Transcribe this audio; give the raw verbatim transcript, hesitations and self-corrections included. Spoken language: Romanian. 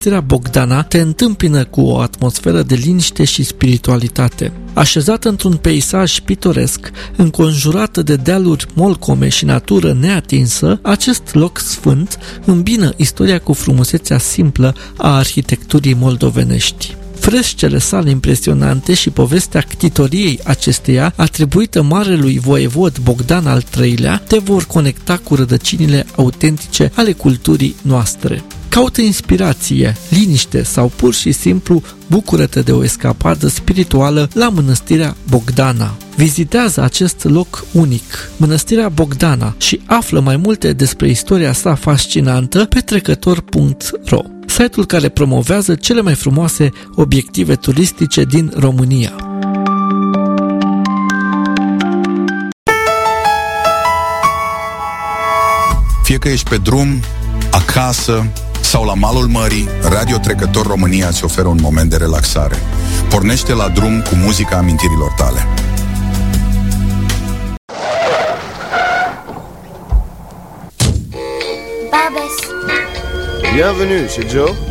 Mănăstirea Bogdana te întâmpină cu o atmosferă de liniște și spiritualitate. Așezată într-un peisaj pitoresc, înconjurată de dealuri molcome și natură neatinsă, acest loc sfânt îmbină istoria cu frumusețea simplă a arhitecturii moldovenești. Frescele sale impresionante și povestea ctitoriei acesteia, atribuită marelui voievod Bogdan al treilea, te vor conecta cu rădăcinile autentice ale culturii noastre. Caută inspirație, liniște sau pur și simplu bucură-te de o escapadă spirituală la Mănăstirea Bogdana. Vizitează acest loc unic, Mănăstirea Bogdana, și află mai multe despre istoria sa fascinantă pe trecător punct ro, site-ul care promovează cele mai frumoase obiective turistice din România. Fie că ești pe drum, acasă sau la malul mării, Radio Trecător România îți oferă un moment de relaxare. Pornește la drum cu muzica amintirilor tale. Babes. Bienvenue chez Joe.